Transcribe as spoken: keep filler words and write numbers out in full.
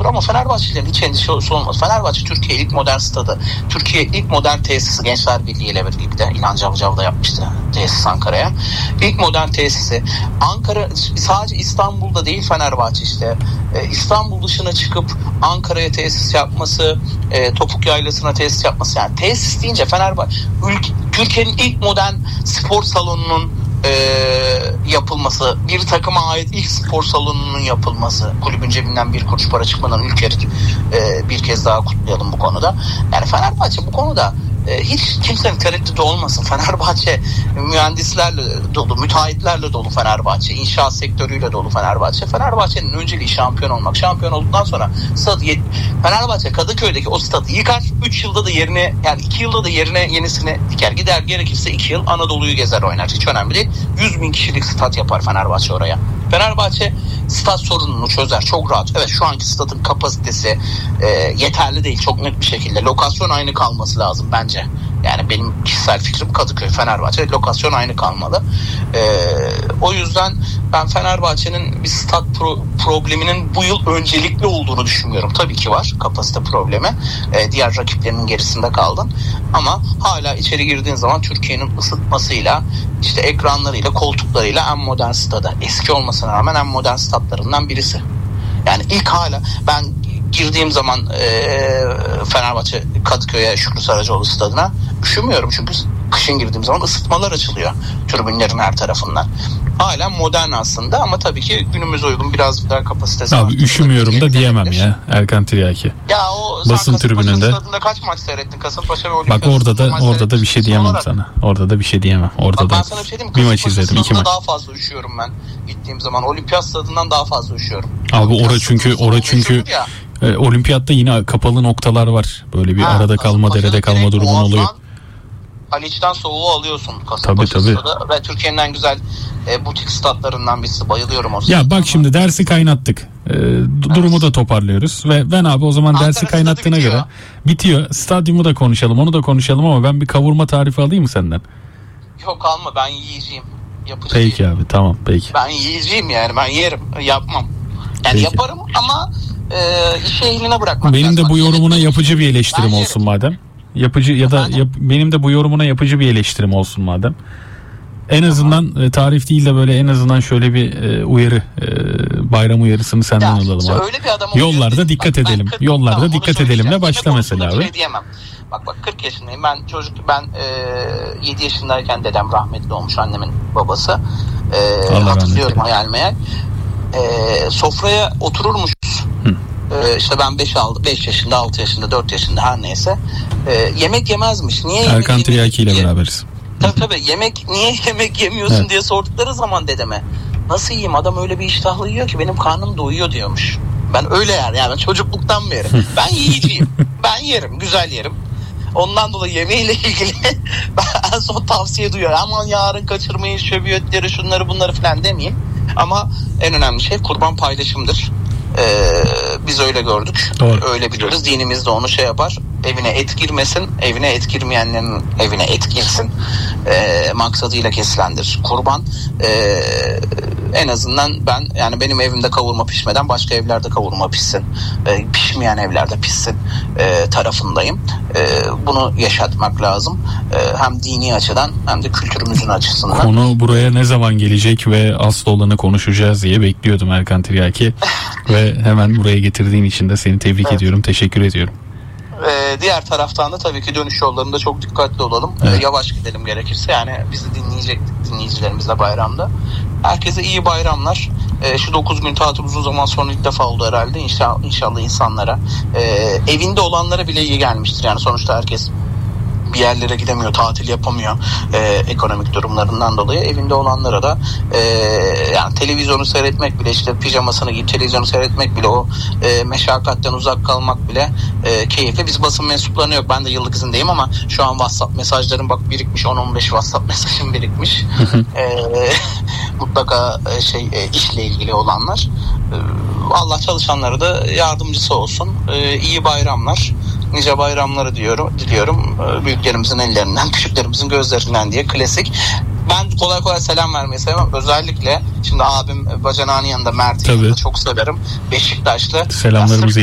olur ama Fenerbahçelilerin hiç endişesi olmaz. Fenerbahçe Türkiye ilk modern stadı, Türkiye ilk modern tesisi, Gençler Birliği ile birlikte İlhan Cavcav da yapmıştı tesis Ankara'ya. İlk modern tesisi Ankara, sadece İstanbul'da değil Fenerbahçe işte e, İstanbul dışına çıkıp Ankara'ya tesis yapması, e, Topuk Yaylası'na tesis yapması, yani tesis deyince Fenerbahçe ülke, Türkiye'nin ilk modern spor salonunun e, yapılması, bir takıma ait ilk spor salonunun yapılması, kulübün cebinden bir kuruş para çıkmadan ülkelik e, bir kez daha kutlayalım bu konuda. Yani Fenerbahçe bu konuda hiç kimsenin tereddütü olmasın. Fenerbahçe mühendislerle dolu, müteahhitlerle dolu Fenerbahçe, inşaat sektörüyle dolu Fenerbahçe. Fenerbahçe'nin önceliği şampiyon olmak. Şampiyon olduktan sonra stadı, Fenerbahçe Kadıköy'deki o stadı yıkar. üç yılda da yerine, yani iki yılda da yerine yenisini diker. Gider gerekirse iki yıl Anadolu'yu gezer oynar. Hiç önemli değil. yüz bin kişilik stat yapar Fenerbahçe oraya. Fenerbahçe stat sorununu çözer. Çok rahat. Evet, şu anki stadın kapasitesi e, yeterli değil. Çok net bir şekilde. Lokasyon aynı kalması lazım bence. Yani benim kişisel fikrim Kadıköy, Fenerbahçe lokasyon aynı kalmalı. Ee, o yüzden ben Fenerbahçe'nin bir stat pro- probleminin bu yıl öncelikli olduğunu düşünmüyorum. Tabii ki var kapasite problemi. Ee, diğer rakiplerinin gerisinde kaldın. Ama hala içeri girdiğin zaman Türkiye'nin ısıtmasıyla, işte ekranlarıyla, koltuklarıyla en modern stada, eski olmasına rağmen en modern statlarından birisi. Yani ilk hala ben girdiğim zaman e, Fenerbahçe Kadıköy'e, Şükrü Saracoğlu stadına üşümüyorum çünkü kışın girdiğim zaman ısıtmalar açılıyor tribünlerin her tarafından. Hala modern aslında ama tabii ki günümüze uygun biraz daha kapasitesi. Abi üşümüyorum da diyemem ya Erkan Tiryaki. Ya o basın tribününde stadında kaç maç seyrettin? Kasımpaşa ve Olimpiyat. Bak orada da orada da bir şey diyemem olarak sana. Orada da bir şey diyemem. Orada Bak, da bir, şey bir maç izledim, iki maç. Daha fazla üşüyorum ben gittiğim zaman. Olimpiyat stadından daha fazla üşüyorum. Abi ora çünkü ora çünkü e, Olimpiyat'ta yine kapalı noktalar var. Böyle bir ha, arada kalma, derede kalma durumun oluyor. Haliç'ten soğuğu alıyorsun Kasımpaşa stadı ve Türkiye'nin en güzel e, butik statlarından birisi. Bayılıyorum o stadı. Ya bak şimdi dersi kaynattık. E, durumu evet. da toparlıyoruz ve ben abi o zaman Ankara dersi kaynattığına bitiyor. göre bitiyor. Stadyumu da konuşalım, onu da konuşalım ama ben bir kavurma tarifi alayım mı senden? Yok alma, ben yiyeceğim. Yapıcı peki değilim. Abi tamam peki. Ben yiyeceğim yani, ben yerim, yapmam. Yani peki. Yaparım ama e, işe eline bırakmak benim lazım. de bu yorumuna yapıcı bir eleştirim ben olsun yerim. madem. Yapıcı ya da yap, benim de bu yorumuna yapıcı bir eleştirim olsun madem. En azından e, tarif değil de böyle en azından şöyle bir e, uyarı, e, bayram uyarısını senden ya, alalım abi. Öyle bir adam Yollarda oluyor, dikkat bak, edelim. kırk, Yollarda tamam, dikkat edelimle başla mesela abi. Şey diyemem. Bak bak kırk yaşındayım. Ben çocuk ben e, yedi yaşındayken dedem rahmetli olmuş, annemin babası. E, hatırlıyorum hayal meyal. E, sofraya otururmuşuz. Hı. İşte ben beş yaşında, altı yaşında, dört yaşında her neyse e, yemek yemezmiş. Niye Erkan Tiryaki ile beraberiz. Tabii tabii yemek niye yemek yemiyorsun evet. diye sordukları zaman dedeme nasıl yiyeyim, adam öyle bir iştahlı yiyor ki benim karnım doyuyor diyormuş. Ben öyle yer yani çocukluktan beri ben yiyeceğim, ben yerim, güzel yerim. Ondan dolayı yemeğiyle ilgili ben en son tavsiye duyuyorum. Aman yarın kaçırmayın şöbiyetleri, şunları bunları falan demeyeyim. Ama en önemli şey kurban paylaşımdır. Ee, biz öyle gördük. Doğru. Öyle biliyoruz. Dinimiz de onu şey yapar. Evine et girmesin. Evine et girmeyenlerin evine et girsin. Ee, maksadıyla kesilendir kurban. Ee, en azından ben yani benim evimde kavurma pişmeden başka evlerde kavurma pişsin. Ee, pişmeyen evlerde pişsin e, tarafındayım. E, bunu yaşatmak lazım. E, hem dini açıdan hem de kültürümüzün açısından. Konu buraya ne zaman gelecek ve asıl olanı konuşacağız diye bekliyordum Erkan Tiryaki. Ve hemen buraya getirdiğin için de seni tebrik evet. ediyorum. Teşekkür ediyorum. Ee, diğer taraftan da tabii ki dönüş yollarında çok dikkatli olalım. Evet. Ee, yavaş gidelim gerekirse. Yani bizi dinleyecek dinleyicilerimizle bayramda. Herkese iyi bayramlar. Ee, şu dokuz gün tatil uzun zaman sonra ilk defa oldu herhalde. İnşallah, inşallah insanlara e, evinde olanlara bile iyi gelmiştir. Yani sonuçta herkes bir yerlere gidemiyor, tatil yapamıyor e, ekonomik durumlarından dolayı. Evinde olanlara da e, yani televizyonu seyretmek bile, işte pijamasını giyip televizyonu seyretmek bile, o e, meşakkatten uzak kalmak bile e, keyifli. Biz basın mensuplarına yok. Ben de yıllık izindeyim ama şu an WhatsApp mesajlarım bak birikmiş. on on beş WhatsApp mesajım birikmiş. e, mutlaka e, şey e, işle ilgili olanlar. E, Allah çalışanlara da yardımcısı olsun. E, iyi bayramlar. Nice bayramları diyorum, diliyorum. Büyüklerimizin ellerinden, küçüklerimizin gözlerinden diye klasik. Ben kolay kolay selam vermeyi sevmem. Özellikle şimdi abim bacanağının yanında Mert'i yanında çok severim. Beşiktaşlı. Selamlarımızı